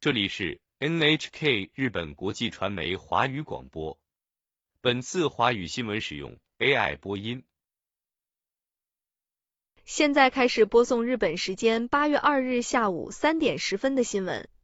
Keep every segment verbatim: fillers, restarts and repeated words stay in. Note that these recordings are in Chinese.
这里是 N H K 日本国际传媒华语广播。本次华语新闻使用 A I 播音。 现在开始播送日本时间八月二日下午三点十分的新闻。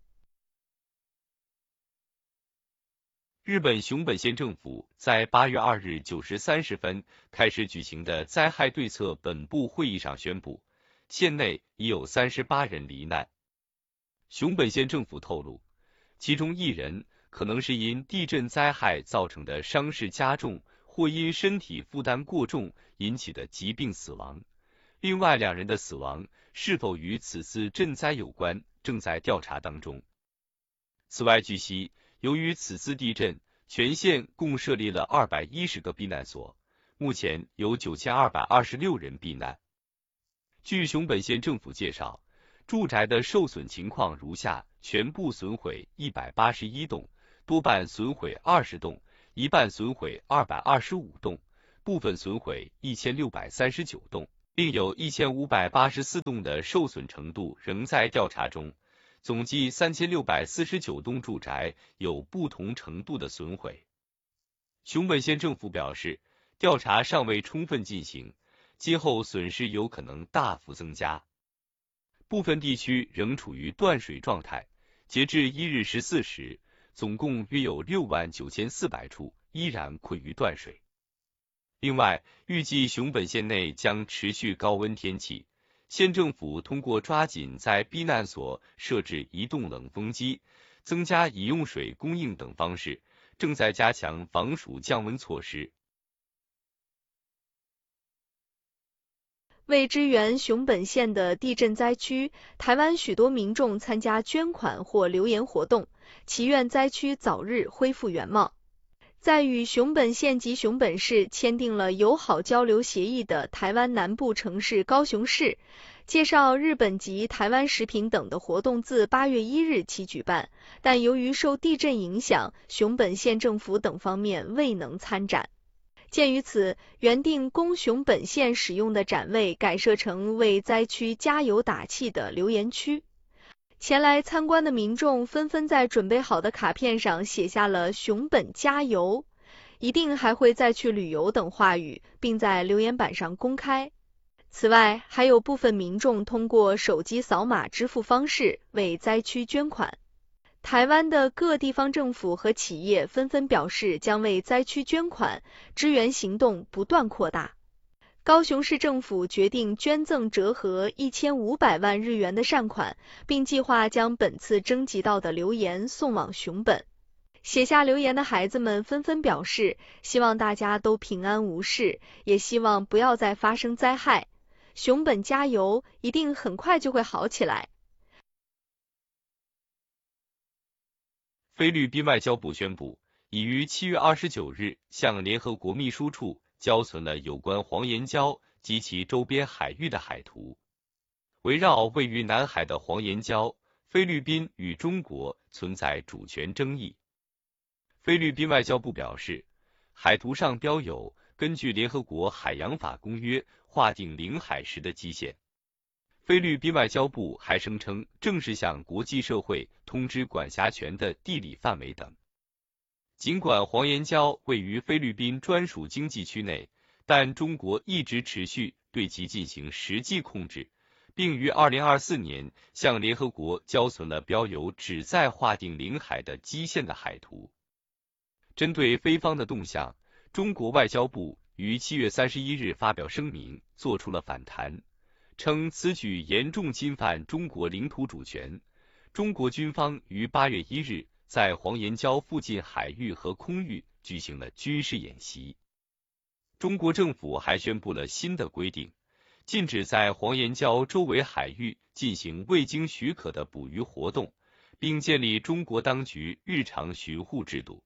日本熊本县政府在八月二日九时三十分开始举行的灾害对策本部会议上宣布，县内已有三十八人罹难。熊本县政府透露，其中一人可能是因地震灾害造成的伤势加重，或因身体负担过重引起的疾病死亡。另外两人的死亡是否与此次震灾有关，正在调查当中。此外，据悉，由于此次地震，全县共设立了二百一十个避难所，目前有九千二百二十六人避难。据熊本县政府介绍，住宅的受损情况如下：全部损毁一百八十一栋，多半损毁二十栋，一半损毁二百二十五栋，部分损毁一千六百三十九栋，另有一千五百八十四栋的受损程度仍在调查中，总计三千六百四十九栋住宅有不同程度的损毁。熊本县政府表示，调查尚未充分进行，今后损失有可能大幅增加。部分地区仍处于断水状态，截至一日十四时，总共约有六万九千四百处依然困于断水。另外，预计熊本县内将持续高温天气，县政府通过抓紧在避难所设置移动冷风机、增加饮用水供应等方式，正在加强防暑降温措施。 为支援熊本县的地震灾区，台湾许多民众参加捐款或留言活动，祈愿灾区早日恢复原貌。在与熊本县及熊本市签订了友好交流协议的台湾南部城市高雄市，介绍日本及台湾食品等的活动自八月一日起举办，但由于受地震影响，熊本县政府等方面未能参展。鉴于此，原定供熊本县使用的展位改设成为灾区加油打气的留言区。前来参观的民众纷纷在准备好的卡片上写下了熊本加油，一定还会再去旅游等话语，并在留言板上公开。此外，还有部分民众通过手机扫码支付方式为灾区捐款。台湾的各地方政府和企业纷纷表示将为灾区捐款，支援行动不断扩大。高雄市政府决定捐赠折合一千五百万日元的善款，并计划将本次征集到的留言送往熊本。写下留言的孩子们纷纷表示，希望大家都平安无事，也希望不要再发生灾害。熊本加油，一定很快就会好起来。 菲律宾外交部宣布，已于七月二十九日向联合国秘书处交存了有关黄岩礁及其周边海域的海图。围绕位于南海的黄岩礁，菲律宾与中国存在主权争议。菲律宾外交部表示，海图上标有根据联合国海洋法公约划定领海时的基线。菲律宾外交部还声称，正式向国际社会通知管辖权的地理范围等。尽管黄岩礁位于菲律宾专属经济区内，但中国一直持续对其进行实际控制，并于二零二四年向联合国交存了标有旨在划定领海的基线的海图。针对菲方的动向，中国外交部于七月三十一日发表声明，作出了反弹，称此举严重侵犯中国领土主权。中国军方于八月一日在黄岩礁附近海域和空域举行了军事演习。中国政府还宣布了新的规定，禁止在黄岩礁周围海域进行未经许可的捕鱼活动，并建立中国当局日常巡护制度。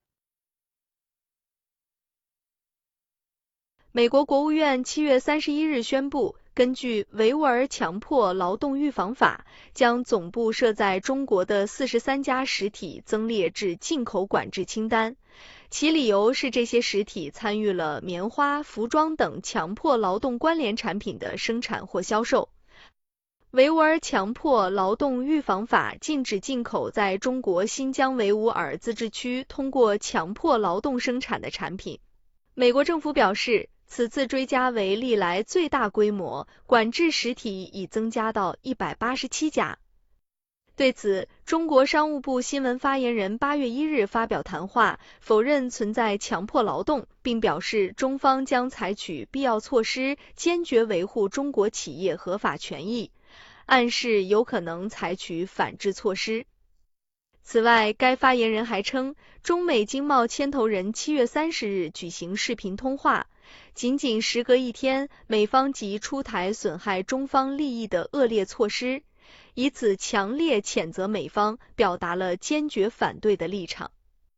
美国国务院七月三十一日宣布，根据维吾尔强迫劳动预防法，将总部设在中国的四十三家实体增列至进口管制清单，其理由是这些实体参与了棉花、服装等强迫劳动关联产品的生产或销售。 维吾尔强迫劳动预防法禁止进口在中国新疆维吾尔自治区通过强迫劳动生产的产品。美国政府表示，此次追加为历来最大规模，管制实体已增加到一百八十七家。对此，中国商务部新闻发言人八月一日发表谈话，否认存在强迫劳动，并表示中方将采取必要措施，坚决维护中国企业合法权益，暗示有可能采取反制措施。此外，该发言人还称，中美经贸牵头人七月三十日举行视频通话，仅仅时隔一天，美方即出台损害中方利益的恶劣措施，以此强烈谴责美方，表达了坚决反对的立场。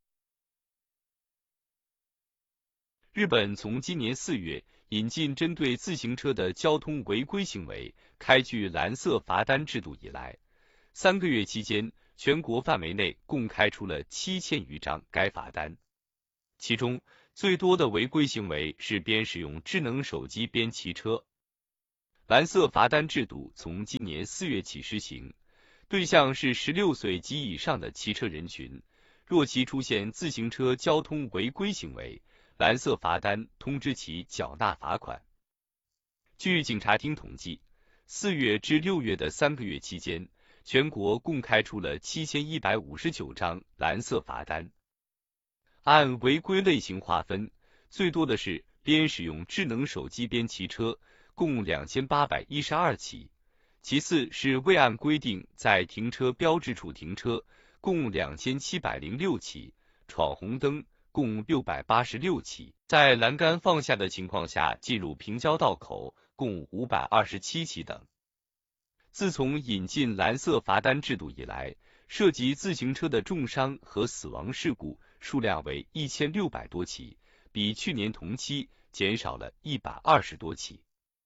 日本从今年四月引进针对自行车的交通违规行为开具蓝色罚单制度以来，三个月期间，全国范围内共开出了七千余张该罚单。其中最多的违规行为是边使用智能手机边骑车。蓝色罚单制度从今年四月起施行，对象是十六岁及以上的骑车人群，若其出现自行车交通违规行为，蓝色罚单通知其缴纳罚款。据警察厅统计，四月至六月的三个月期间，全国共开出了七千一百五十九张蓝色罚单。按违规类型划分，最多的是边使用智能手机边骑车，共两千八百一十二起，其次是未按规定在停车标志处停车，共两千七百零六起，闯红灯共六百八十六起，在栏杆放下的情况下进入平交道口共五百二十七起等。自从引进蓝色罚单制度以来，涉及自行车的重伤和死亡事故数量为一千六百多起，比去年同期减少了一百二十多起。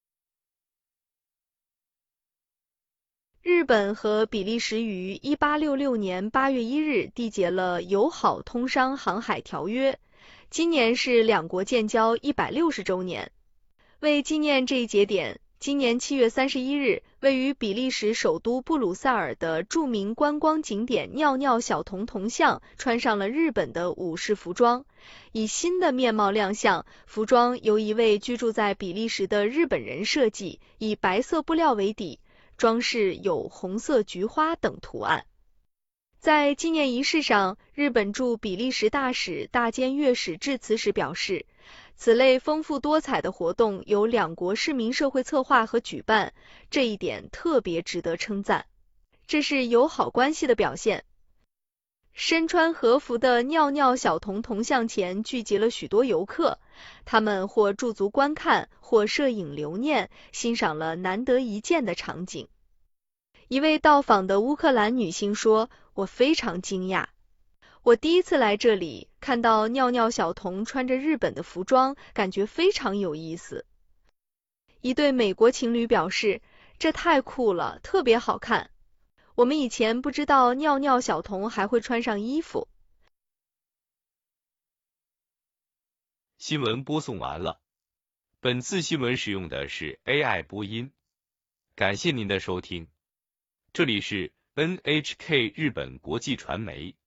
日本和比利时于一八六六年八月一日缔结了友好通商航海条约，今年是两国建交一百六十周年。为纪念这一节点，今年七月三十一日，位于比利时首都布鲁塞尔的著名观光景点尿尿小童铜像穿上了日本的武士服装，以新的面貌亮相。服装由一位居住在比利时的日本人设计，以白色布料为底，装饰有红色菊花等图案。在纪念仪式上，日本驻比利时大使大间悦史致辞时表示，此类丰富多彩的活动由两国市民社会策划和举办，这一点特别值得称赞，这是友好关系的表现。身穿和服的尿尿小童铜像前聚集了许多游客，他们或驻足观看，或摄影留念，欣赏了难得一见的场景。一位到访的乌克兰女性说，我非常惊讶，我第一次来这里，看到尿尿小童穿着日本的服装，感觉非常有意思。一对美国情侣表示，这太酷了，特别好看。我们以前不知道尿尿小童还会穿上衣服。 新闻播送完了，本次新闻使用的是 A I 播音，感谢您的收听。这里是 N H K 日本国际传媒。